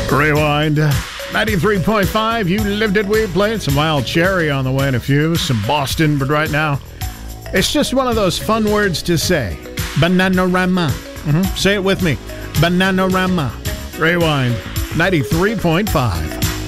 Rewind. 93.5, you lived it, we played. Some Wild Cherry on the way and a few. Some Boston, but right now, it's just one of those fun words to say. Bananarama. Say it with me. Bananarama. Rewind. 93.5.